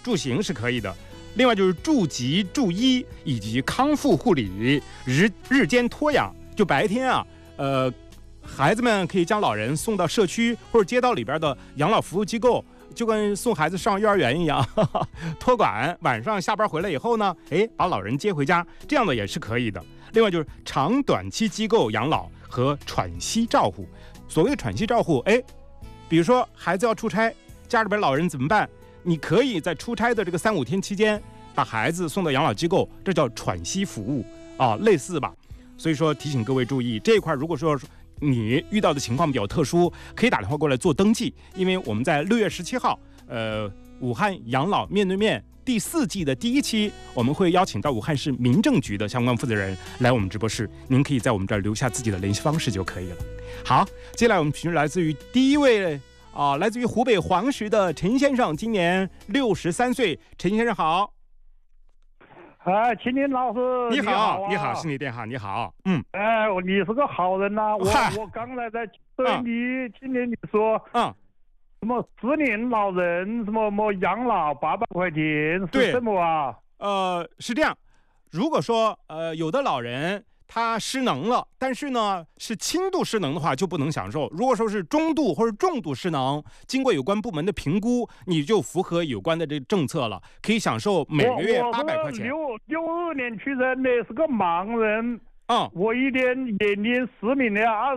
住行是可以的。另外就是住疾、住医以及康复护理，日间托养。就白天啊，孩子们可以将老人送到社区或者街道里边的养老服务机构，就跟送孩子上幼儿园一样，托管。晚上下班回来以后呢，把老人接回家，这样的也是可以的。另外就是长短期机构养老和喘息照护。所谓的喘息照护，比如说孩子要出差，家里边老人怎么办？你可以在出差的这个3-5天期间，把孩子送到养老机构，这叫喘息服务啊，类似吧。所以说提醒各位注意这一块，如果说你遇到的情况比较特殊，可以打电话过来做登记，因为我们在6月17号，武汉养老面对面第4季的第1期，我们会邀请到武汉市民政局的相关负责人来我们直播室，您可以在我们这儿留下自己的联系方式就可以了。好，接下来我们来自于第一位来自于湖北黄石的陈先生，今年63岁。陈先生好。 秦林老师， 你好， 你好， 是你电话，你好， 你是个好人呐、我刚才在对你听见你说，什么10年老人什么养老800块钱是什么啊？ 是这样，如果说有的老人他失能了，但是呢是轻度失能的话就不能享受。如果说是中度或者重度失能，经过有关部门的评估，你就符合有关的这个政策了，可以享受每个月800块钱。 我62年出生的，是个盲人。我一点眼睛失明了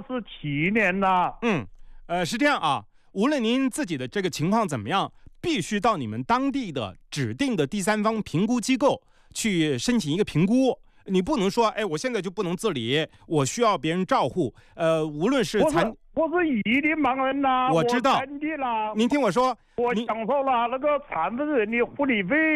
27年了。 是这样啊，无论您自己的这个情况怎么样，必须到你们当地的指定的第三方评估机构去申请一个评估。你不能说，我现在就不能自理，我需要别人照护。无论是我是异地盲人呐， 我知道。您听我说， 我享受了那个残疾人的护理费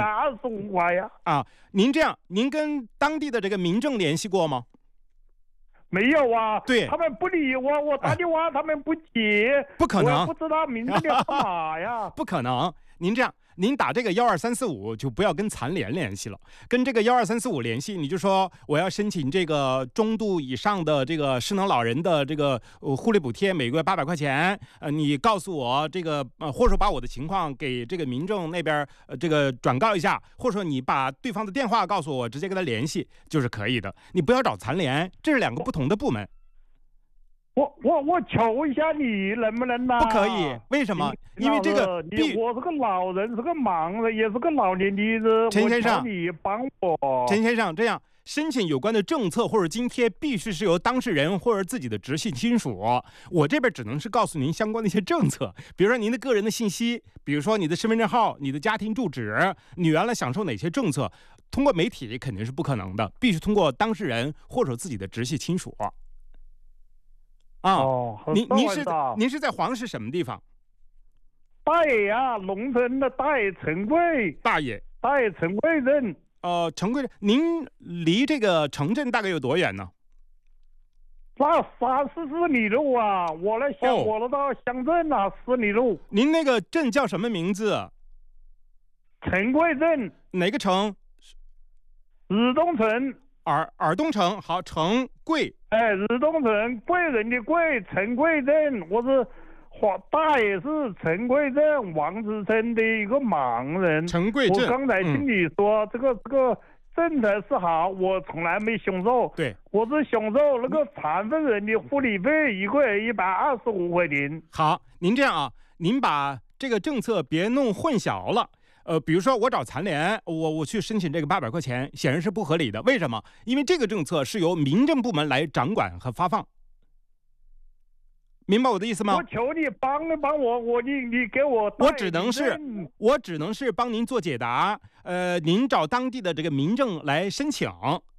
125块呀。 您这样，您跟当地的这个民政联系过吗？ 没有啊， 对， 他们不理我，我打电话他们不接， 不可能， 我不知道民政的干嘛呀？ 不可能，您这样。您打这个12345就不要跟残联联系了，跟这个12345联系，你就说我要申请这个中度以上的这个失能老人的这个护理补贴，每个月800块钱。你告诉我这个或者说把我的情况给这个民政那边这个转告一下，或者说你把对方的电话告诉我，直接跟他联系就是可以的。你不要找残联，这是2个不同的部门。 我求一下你能不能呢？ 不可以，为什么？因为这个我是个老人，是个盲人，也是个老年的人。 陈先生， 你帮我。 陈先生，这样申请有关的政策或者津贴，必须是由当事人或者自己的直系亲属。我这边只能是告诉您相关的一些政策，比如说您的个人的信息，比如说你的身份证号、你的家庭住址，你原来享受哪些政策，通过媒体肯定是不可能的，必须通过当事人或者自己的直系亲属。您是在黄石什么地方？ 大冶啊，农村的大冶陈贵。大冶陈贵镇。 陈贵镇，您离这个城镇大概有多远呢？ 那30-40里路啊，我到乡镇啊，10里路。 您那个镇叫什么名字？ 陈贵镇。 哪个城？ 日东城。 尔东城。好，陈贵。 日东城，贵人的贵，陈贵镇。我是大冶市陈贵镇王子村的一个盲人。 陈贵镇。 我刚才听你说，这个政策是好，我从来没享受。 对， 我是享受那个残疾人的护理费，1个月125块钱。 好，您这样啊，您把这个政策别弄混淆了。比如说我找残联，我去申请这个800块钱，显然是不合理的。为什么？因为这个政策是由民政部门来掌管和发放。明白我的意思吗？ 我求你帮一帮我，你给我。 我只能是帮您做解答。您找当地的这个民政来申请。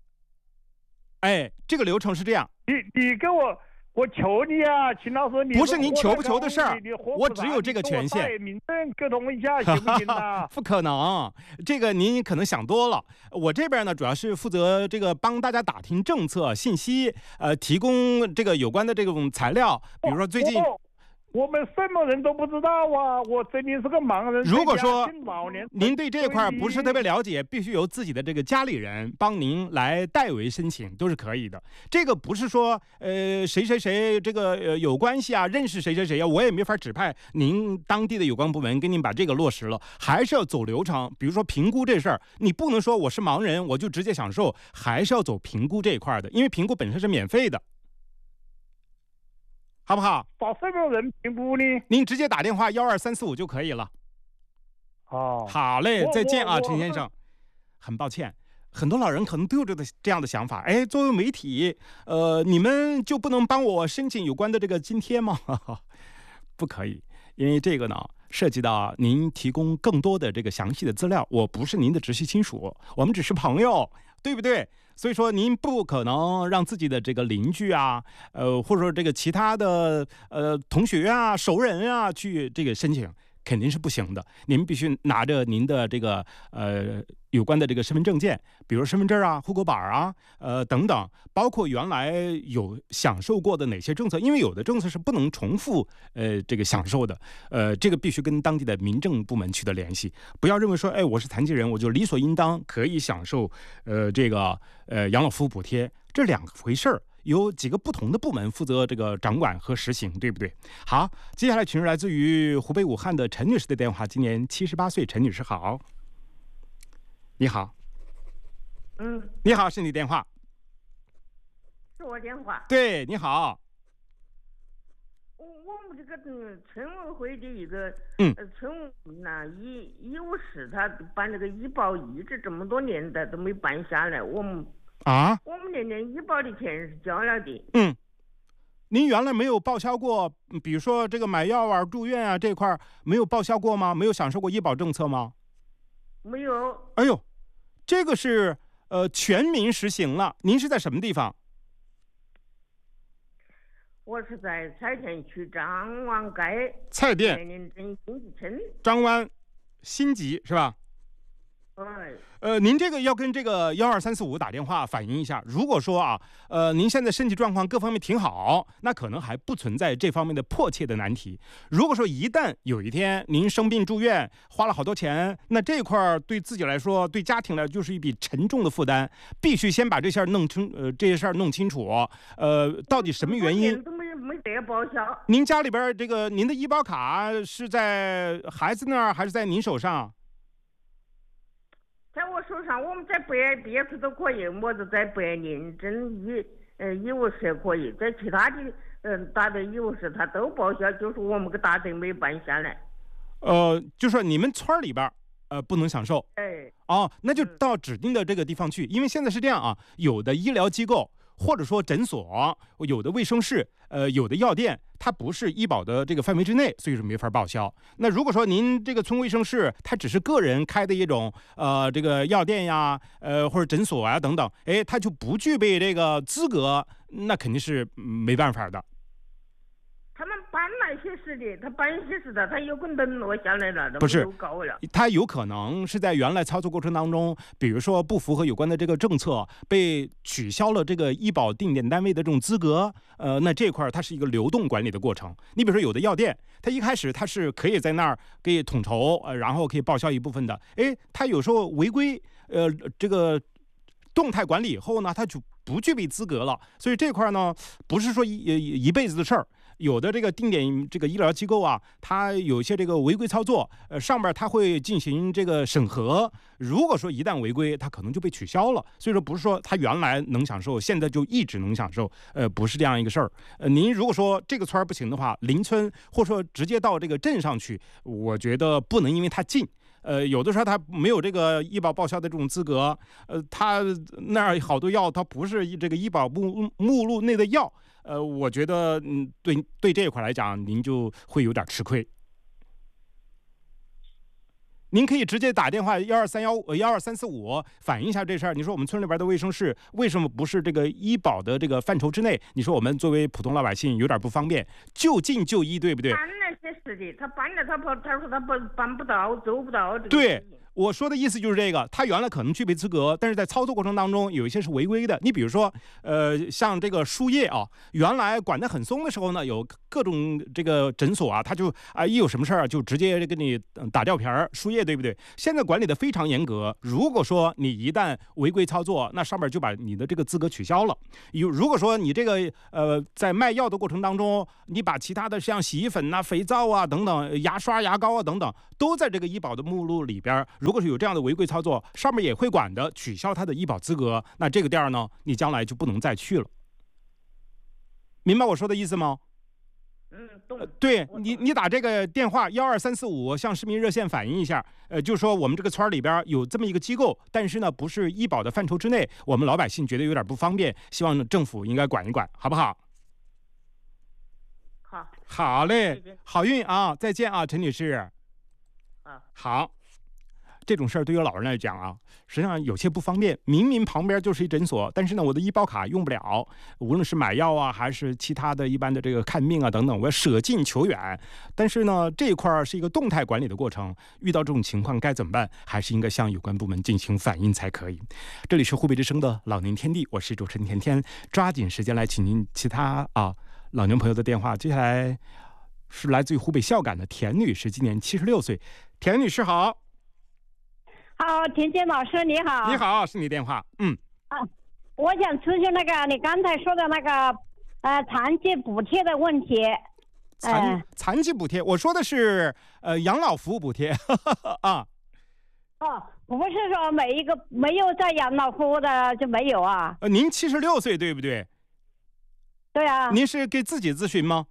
这个流程是这样。 你给我求你啊，秦老师， 不是您求不求的事儿，我只有这个权限。 民政沟通一下行不行啊？ 不可能，这个您可能想多了。我这边呢，主要是负责这个帮大家打听政策信息，提供这个有关的这种材料，比如说最近。 我们什么人都不知道啊！我真的是个盲人。 如果说您对这块不是特别了解，必须由自己的这个家里人帮您来代为申请，都是可以的。这个不是说谁谁谁这个有关系啊，认识谁谁谁啊，我也没法指派您当地的有关部门给您把这个落实了，还是要走流程。比如说评估这事儿，你不能说我是盲人我就直接享受，还是要走评估这一块的，因为评估本身是免费的。好不好？ 找什么人评估呢？ 您直接打电话12345就可以了。 哦， 好嘞，再见啊，陈先生。很抱歉，很多老人可能都有这样的想法。哎，作为媒体，你们就不能帮我申请有关的这个津贴吗？不可以，因为这个呢涉及到您提供更多的这个详细的资料。我不是您的直系亲属，我们只是朋友，对不对？所以说，您不可能让自己的这个邻居啊，或者说这个其他的同学啊、熟人啊去这个申请，肯定是不行的。您必须拿着您的这个有关的这个身份证件，比如身份证啊、户口本啊，等等，包括原来有享受过的哪些政策，因为有的政策是不能重复这个享受的，这个必须跟当地的民政部门取得联系，不要认为说，哎，我是残疾人，我就理所应当可以享受这个养老服务补贴，这两回事儿。有几个不同的部门负责这个掌管和实行，对不对？好，接下来请来自于湖北武汉的陈女士的电话，今年78岁，陈女士好。你好。你好，是你电话。 是我电话。 对，你好。 我们这个村委会的一个村医务室，他办这个医保一直这么多年的都没办下来，我们连医保的钱是交了的。 您原来没有报销过，比如说这个买药啊、住院啊这块没有报销过吗？没有享受过医保政策吗？ 没有。 哎呦，这个是全民实行了。您是在什么地方？ 我是在蔡田区张湾街蔡甸张湾新集是吧？您这个要跟这个12345打电话反映一下。如果说啊，您现在身体状况各方面挺好，那可能还不存在这方面的迫切的难题。如果说一旦有一天您生病住院，花了好多钱，那这块对自己来说，对家庭来说就是一笔沉重的负担，必须先把这事儿弄清楚。到底什么原因？ 没得报销。 您家里边这个您的医保卡是在孩子那儿还是在您手上？ 在我手上，我们在别处都可以，我就在白领镇医务室可以，在其他的大队医务室他都报销，就是我们个大队没办下来。 就说你们村里边不能享受。那就到指定的这个地方去，因为现在是这样啊，有的医疗机构或者说诊所，有的卫生室，有的药店，它不是医保的这个范围之内，所以说没法报销。那如果说您这个村卫生室，它只是个人开的一种这个药店呀，或者诊所啊等等，它就不具备这个资格，那肯定是没办法的。 他们办那些事的，他办些事的，他有可能落下来了， 不是高了。 他有可能是在原来操作过程当中，比如说不符合有关的这个政策，被取消了这个医保定点单位的这种资格。那这块它是一个流动管理的过程。你比如说有的药店，它一开始它是可以在那儿给统筹，然后可以报销一部分的。它有时候违规，这个动态管理以后呢，它就不具备资格了。所以这块呢，不是说一辈子的事儿。有的这个定点这个医疗机构啊，它有一些这个违规操作，上边它会进行这个审核。如果说一旦违规，它可能就被取消了。所以说不是说它原来能享受，现在就一直能享受，不是这样一个事儿。您如果说这个村不行的话，邻村或者说直接到这个镇上去，我觉得不能因为它近。有的时候他没有这个医保报销的这种资格，他那儿好多药，它不是这个医保目录内的药，我觉得对这一块来讲，您就会有点吃亏。您可以直接打电话12345反映一下这事儿。你说我们村里边的卫生室为什么不是这个医保的这个范畴之内？你说我们作为普通老百姓有点不方便，就近就医，对不对？ 办那些事的，他办了，他说他办不到，做不到。 对， 我说的意思就是这个，他原来可能具备资格，但是在操作过程当中有一些是违规的。你比如说，像这个输液啊，原来管得很松的时候呢，有各种这个诊所啊，他就一有什么事儿就直接给你打吊瓶输液，对不对？现在管理的非常严格，如果说你一旦违规操作，那上面就把你的这个资格取消了。如果说你这个在卖药的过程当中，你把其他的像洗衣粉啊、肥皂啊等等、牙刷、牙膏啊等等，都在这个医保的目录里边。如果是有这样的违规操作，上面也会管的，取消他的医保资格，那这个店呢，你将来就不能再去了。明白我说的意思吗？对你打这个电话12345向市民热线反映一下，就是说我们这个村里边有这么一个机构，但是呢不是医保的范畴之内，我们老百姓觉得有点不方便，希望政府应该管一管，好不好？好嘞，好运啊，再见啊，陈女士。好。这种事儿对于老人来讲啊，实际上有些不方便。明明旁边就是一诊所，但是呢，我的医保卡用不了，无论是买药啊，还是其他的一般的这个看病啊等等，我要舍近求远。但是呢，这一块是一个动态管理的过程，遇到这种情况该怎么办？还是应该向有关部门进行反映才可以。这里是湖北之声的老年天地，我是主持人甜甜，抓紧时间来请您其他老年朋友的电话。接下来是来自于湖北孝感的田女士，今年76岁。田女士好。 好，田姐老师你好。 你好，是你电话。 我想咨询那个你刚才说的那个残疾补贴的问题。 残疾补贴，我说的是养老服务补贴啊。 不是说每一个没有在养老服务的就没有啊。 您76岁对不对？ 对啊。 您是给自己咨询吗？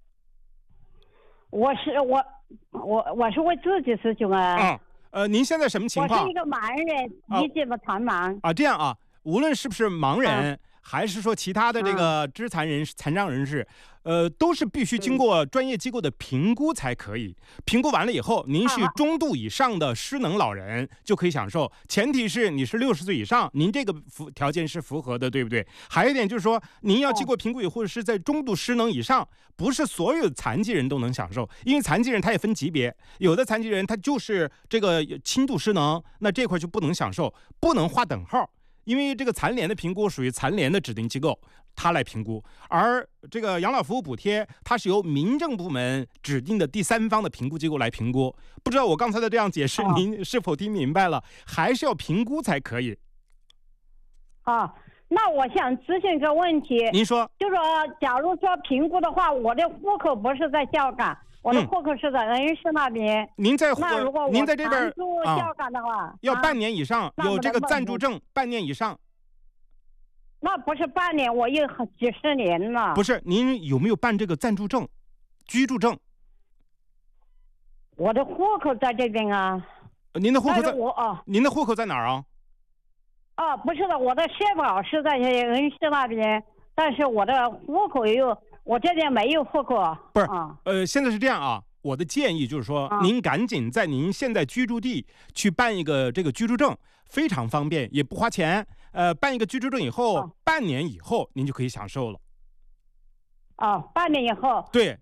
我是为自己咨询啊。 您现在什么情况？ 我是一个盲人，理解不残盲啊。这样啊，无论是不是盲人，还是说其他的这个肢残人士、残障人士，都是必须经过专业机构的评估才可以。评估完了以后，您是中度以上的失能老人就可以享受，前提是你是60岁以上，您这个条件是符合的，对不对？还有一点就是说，您要经过评估以后是在中度失能以上，不是所有残疾人都能享受，因为残疾人他也分级别，有的残疾人他就是这个轻度失能，那这块就不能享受，不能划等号。因为这个残联的评估属于残联的指定机构，他来评估，而这个养老服务补贴，它是由民政部门指定的第三方的评估机构来评估。不知道我刚才的这样解释，您是否听明白了？还是要评估才可以。 那我想咨询个问题。 您说。 就说假如说评估的话，我的户口不是在孝感，我的户口是在恩施那边。 您在这边住孝感的话， 要半年以上，有这个暂住证，半年以上。 那不是半年，我有几十年了。 不是，您有没有办这个暂住证、居住证？ 我的户口在这边啊。 您的户口在您的户口在哪儿啊？ 不是的，我的社保是在恩施那边，但是我的户口我这边没有户口。 不是，现在是这样啊。我的建议就是说，您赶紧在您现在居住地去办一个这个居住证，非常方便，也不花钱。办一个居住证以后，半年以后您就可以享受了。 半年以后。 对。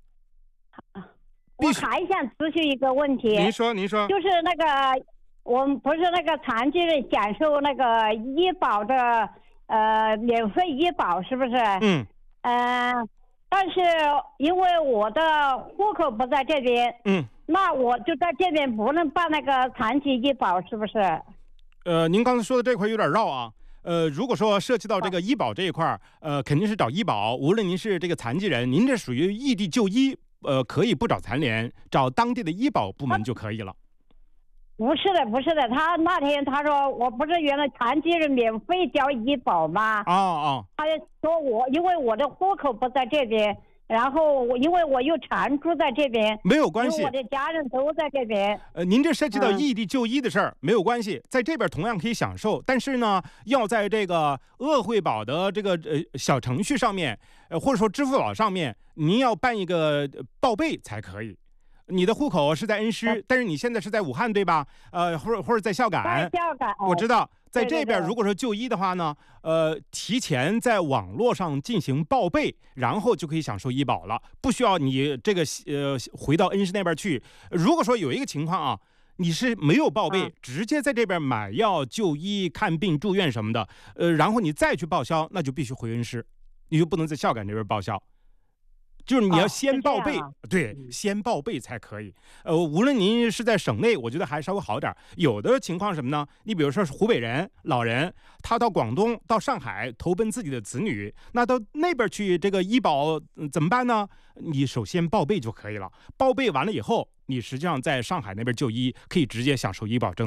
我还想咨询一个问题。 您说。 就是那个。我们不是那个残疾人享受那个医保的免费医保，是不是？但是因为我的户口不在这边，那我就在这边不能办那个残疾医保，是不是？ 您刚才说的这块有点绕啊。如果说涉及到这个医保这一块，肯定是找医保。无论您是这个残疾人，您这属于异地就医，可以不找残联，找当地的医保部门就可以了。 不是的，他那天他说我不是原来残疾人免费交医保吗？他说因为我的户口不在这边，然后因为我又常住在这边， 没有关系， 我的家人都在这边。 您这涉及到异地就医的事儿，没有关系，在这边同样可以享受，但是呢，要在这个鄂惠宝的这个小程序上面，或者说支付宝上面，您要办一个报备才可以。你的户口是在恩施，但是你现在是在武汉对吧？或者在孝感。 在孝感。 我知道，在这边如果说就医的话呢，提前在网络上进行报备，然后就可以享受医保了，不需要你这个回到恩施那边去。如果说有一个情况啊， 你是没有报备，直接在这边买药、就医、看病、住院什么的，然后你再去报销，那就必须回恩施，你就不能在孝感这边报销。就是你要先报备，对，先报备才可以。无论您是在省内，我觉得还稍微好点。有的情况什么呢？你比如说是湖北人老人，他到广东、到上海投奔自己的子女，那到那边去这个医保怎么办呢？你首先报备就可以了。报备完了以后，你实际上在上海那边就医，可以直接享受医保证。